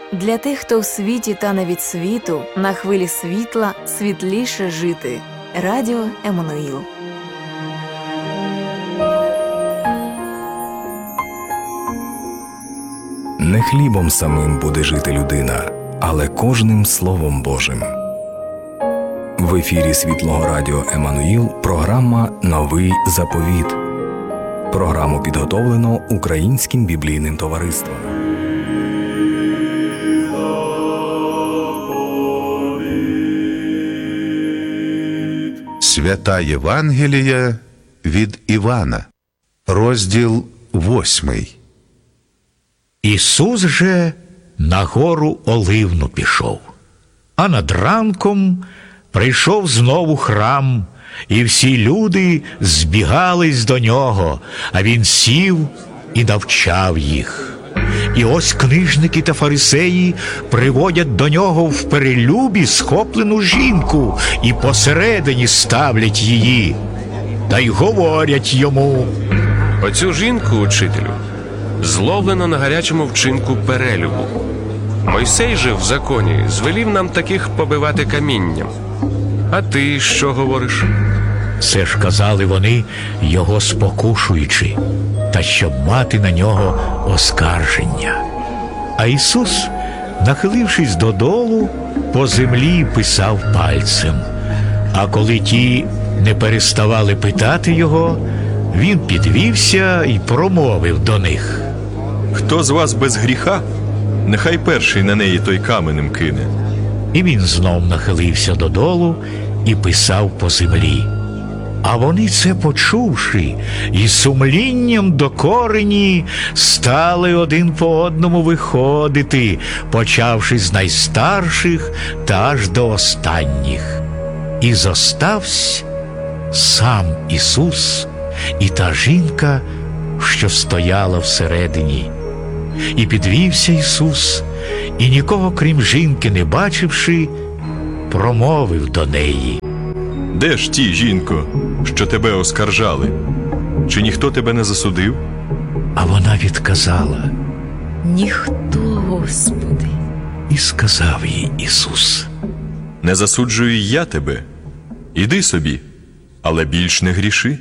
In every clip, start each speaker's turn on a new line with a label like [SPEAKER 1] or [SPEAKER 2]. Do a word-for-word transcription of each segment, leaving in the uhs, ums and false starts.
[SPEAKER 1] Для тих, хто в світі та не від світу, на хвилі світла світліше жити. Радіо Еммануїл.
[SPEAKER 2] Не хлібом самим буде жити людина, але кожним Словом Божим. В ефірі Світлого Радіо Еммануїл програма «Новий заповіт». Програму підготовлено Українським біблійним товариством.
[SPEAKER 3] Свята Євангелія від Івана, розділ восьмий.
[SPEAKER 4] Ісус же на гору Оливну пішов, а над ранком прийшов знову храм, і всі люди збігались до нього, а він сів і навчав їх. І ось книжники та фарисеї приводять до нього в перелюбі схоплену жінку і посередині ставлять її, та й говорять йому:
[SPEAKER 5] «Оцю жінку, учителю, зловлено на гарячому вчинку перелюбу. Мойсей же в законі звелів нам таких побивати камінням. А ти що говориш?»
[SPEAKER 4] Це ж казали вони, його спокушуючи, та щоб мати на нього оскарження. А Ісус, нахилившись додолу, по землі писав пальцем. А коли ті не переставали питати його, він підвівся і промовив до них:
[SPEAKER 6] «Хто з вас без гріха, нехай перший на неї той каменем кине».
[SPEAKER 4] І він знов нахилився додолу і писав по землі. А вони це почувши, і сумлінням докорені стали один по одному виходити, почавши з найстарших та аж до останніх. І зоставсь сам Ісус і та жінка, що стояла всередині. І підвівся Ісус, і нікого, крім жінки не бачивши, промовив до неї:
[SPEAKER 6] «Де ж ті, жінко, що тебе оскаржали? Чи ніхто тебе не засудив?»
[SPEAKER 4] А вона відказала:
[SPEAKER 1] Ніхто, Господи.
[SPEAKER 4] І сказав їй Ісус:
[SPEAKER 6] «Не засуджую й я тебе. Іди собі, але більш не гріши».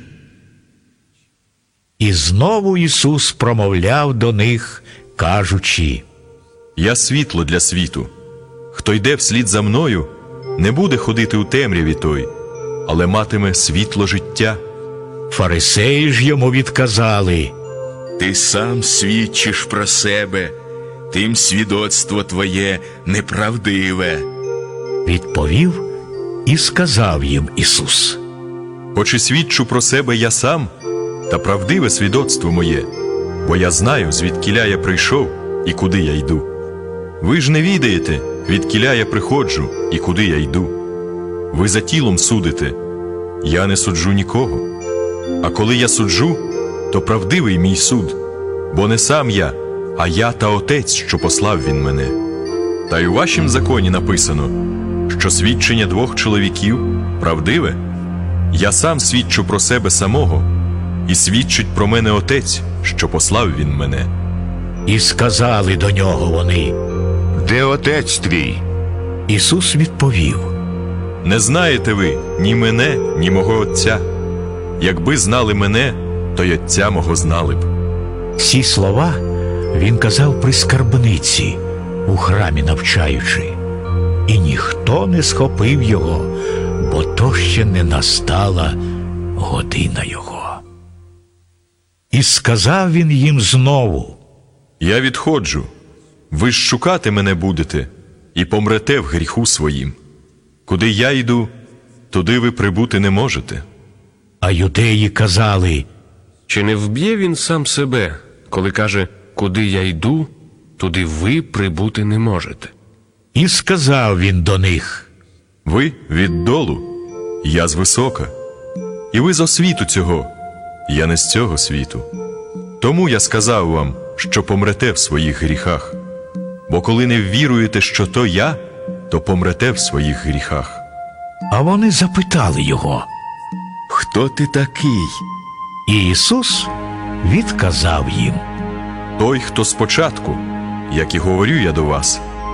[SPEAKER 4] І знову Ісус промовляв до них, кажучи:
[SPEAKER 6] «Я світло для світу. Хто йде вслід за мною, не буде ходити у темряві той, але матиме світло життя».
[SPEAKER 4] Фарисеї ж йому відказали:
[SPEAKER 7] «Ти сам свідчиш про себе, тим свідоцтво твоє неправдиве».
[SPEAKER 4] Відповів і сказав їм Ісус:
[SPEAKER 6] «Хоч і свідчу про себе я сам, та правдиве свідоцтво моє, бо я знаю, звідкіля я прийшов і куди я йду. Ви ж не відаєте, відкіля я приходжу і куди я йду. Ви за тілом судите, я не суджу нікого. А коли я суджу, то правдивий мій суд, бо не сам я, а я та Отець, що послав він мене. Та й у вашім законі написано, що свідчення двох чоловіків правдиве. Я сам свідчу про себе самого, і свідчить про мене Отець, що послав він мене».
[SPEAKER 4] І сказали до нього вони:
[SPEAKER 3] Де Отець твій?
[SPEAKER 4] Ісус відповів:
[SPEAKER 6] «Не знаєте ви ні мене, ні мого Отця. Якби знали мене, то й Отця мого знали б».
[SPEAKER 4] Ці слова він казав при скарбниці, у храмі навчаючи. І ніхто не схопив його, бо то ще не настала година його. І сказав він їм знову:
[SPEAKER 6] «Я відходжу. Ви ж шукати мене будете і помрете в гріху своїм. Куди я йду, туди ви прибути не можете».
[SPEAKER 4] А юдеї казали:
[SPEAKER 5] Чи не вб'є він сам себе, коли каже: «Куди я йду, туди ви прибути не можете»?»
[SPEAKER 4] І сказав він до них:
[SPEAKER 6] «Ви віддолу, я звисока. І ви з освіту цього, я не з цього світу. Тому я сказав вам, що помрете в своїх гріхах. Бо коли не ввіруєте, що то я, то помрете в своїх гріхах».
[SPEAKER 4] А вони запитали його:
[SPEAKER 7] «Хто ти такий?»
[SPEAKER 4] І Ісус відказав їм:
[SPEAKER 6] «Той, хто спочатку, як і говорю я до вас,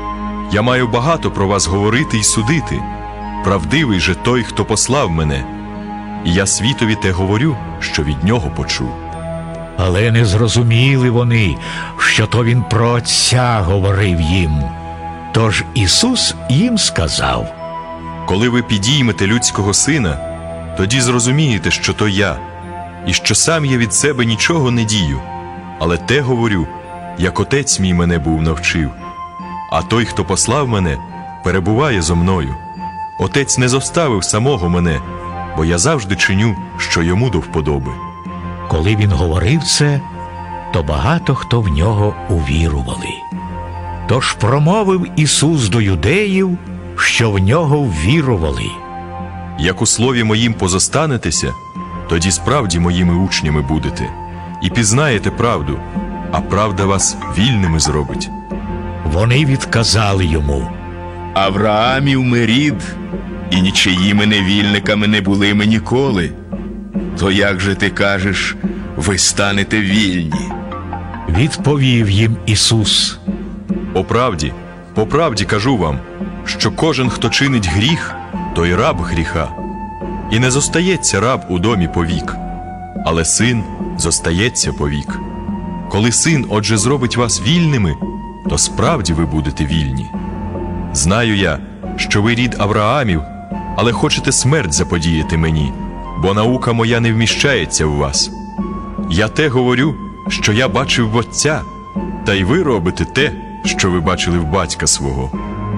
[SPEAKER 6] Я маю багато про вас говорити і судити. Правдивий же той, хто послав мене. І я світові те говорю, що від нього почув.
[SPEAKER 4] Але не зрозуміли вони, що то він про Отця говорив їм. Тож Ісус їм сказав:
[SPEAKER 6] Коли ви підіймете людського сина, тоді зрозумієте, що то я, і що сам я від себе нічого не дію, але те говорю, як Отець мій мене був навчив. А той, хто послав мене, перебуває зо мною. Отець не зоставив самого мене, бо я завжди чиню, що йому до вподоби.
[SPEAKER 4] Коли він говорив це, то багато хто в нього увірували. Тож промовив Ісус до юдеїв, що в нього ввірували:
[SPEAKER 6] Як у слові моїм позостанетеся, тоді справді моїми учнями будете, і пізнаєте правду, а правда вас вільними зробить.
[SPEAKER 4] Вони відказали йому:
[SPEAKER 7] Авраамів ми рід, і нічиїми невільниками не були ми ніколи. То як же ти кажеш, ви станете вільні?
[SPEAKER 4] Відповів їм Ісус:
[SPEAKER 6] По правді, по правді кажу вам, що кожен, хто чинить гріх, той раб гріха. І не зостається раб у домі повік, але син зостається повік. Коли син, отже, зробить вас вільними, то справді ви будете вільні. Знаю я, що ви рід Авраамів, але хочете смерть заподіяти мені, бо наука моя не вміщається в вас. Я те говорю, що я бачив в Отця, та й ви робите те, що ви бачили в батька свого.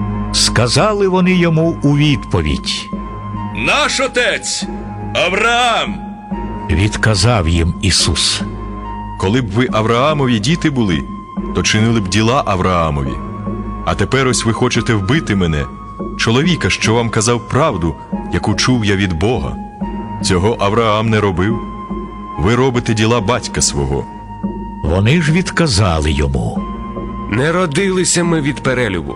[SPEAKER 4] Сказали вони йому у відповідь.
[SPEAKER 7] Наш отець Авраам.
[SPEAKER 4] Відказав їм Ісус:
[SPEAKER 6] Коли б ви Авраамові діти були, то чинили б діла Авраамові. А тепер ось ви хочете вбити мене, чоловіка, що вам казав правду, яку чув я від Бога. Цього Авраам не робив. Ви робите діла батька свого.
[SPEAKER 4] Вони ж відказали йому:
[SPEAKER 5] Не родилися ми від перелюбу.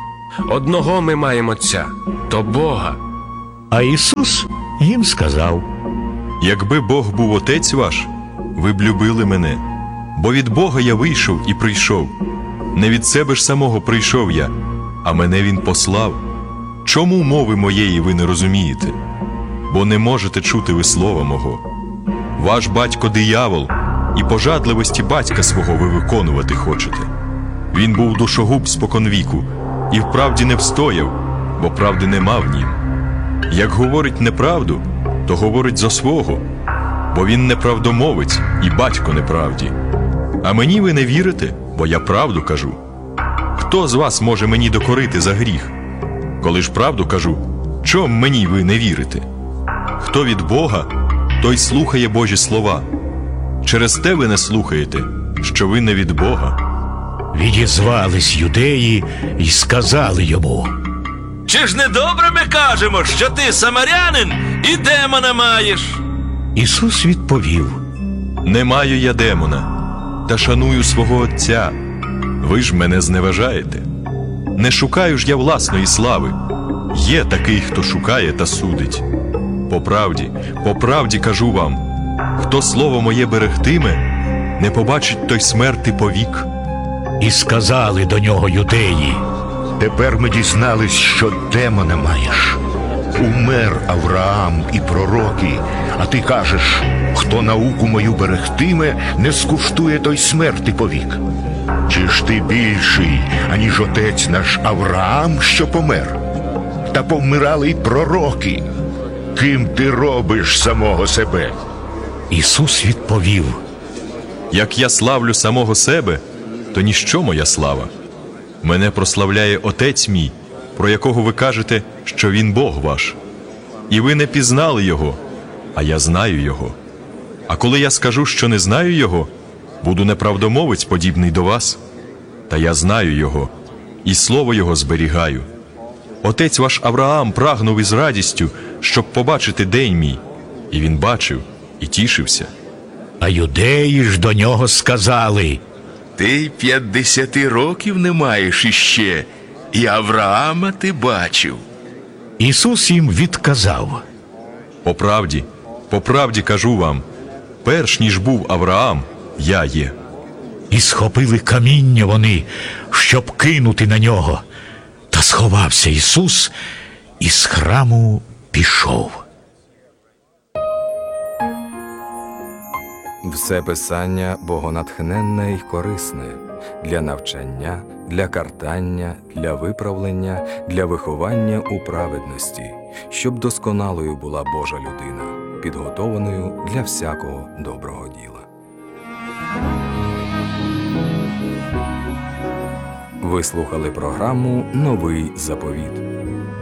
[SPEAKER 5] Одного ми маємо Отця, то Бога.
[SPEAKER 4] А Ісус їм сказав:
[SPEAKER 6] Якби Бог був Отець ваш, ви б любили мене, бо від Бога я вийшов і прийшов. Не від себе ж самого прийшов я, а мене Він послав. Чому мови моєї ви не розумієте? Бо не можете чути ви слова мого. Ваш батько диявол, і пожадливості батька свого ви виконувати хочете. Він був душогуб споконвіку, і вправді не встояв, бо правди нема в нім. Як говорить неправду, то говорить зо свого, бо він неправдомовець і батько неправді. А мені ви не вірите, бо я правду кажу. Хто з вас може мені докорити за гріх? Коли ж правду кажу, чом мені ви не вірите? Хто від Бога, той слухає Божі слова. Через те ви не слухаєте, що ви не від Бога.
[SPEAKER 4] Відізвались юдеї й сказали йому:
[SPEAKER 8] Чи ж не добре ми кажемо, що ти самарянин і демона маєш?
[SPEAKER 4] Ісус відповів:
[SPEAKER 6] Не маю я демона, та шаную свого Отця. Ви ж мене зневажаєте. Не шукаю ж я власної слави. Є такий, хто шукає та судить. По правді, по правді кажу вам, хто слово моє берегтиме, не побачить той смерти повік.
[SPEAKER 4] І сказали до нього юдеї:
[SPEAKER 9] Тепер ми дізнались, що демона маєш. Умер Авраам і пророки, а ти кажеш, хто науку мою берегтиме, не скуштує той смерти повік. Чи ж ти більший, аніж отець наш Авраам, що помер? Та повмирали й пророки. Ким ти робиш самого себе?
[SPEAKER 4] Ісус відповів:
[SPEAKER 6] Як я славлю самого себе, то ніщо моя слава. Мене прославляє Отець мій, про якого ви кажете, що Він Бог ваш. І ви не пізнали Його, а я знаю Його. А коли я скажу, що не знаю Його, буду неправдомовець, подібний до вас. Та я знаю Його, і слово Його зберігаю. Отець ваш Авраам прагнув із радістю, щоб побачити день мій. І він бачив, і тішився.
[SPEAKER 4] А юдеї ж до нього сказали:
[SPEAKER 7] Ти й п'ятдесяти років не маєш іще, і Авраама ти бачив.
[SPEAKER 4] Ісус їм відказав:
[SPEAKER 6] По правді, по правді кажу вам, перш ніж був Авраам, я є.
[SPEAKER 4] І схопили каміння вони, щоб кинути на нього. Та сховався Ісус і з храму пішов.
[SPEAKER 2] Все писання богонатхненне й корисне для навчання, для картання, для виправлення, для виховання у праведності, щоб досконалою була Божа людина, підготованою для всякого доброго діла. Ви слухали програму «Новий заповіт».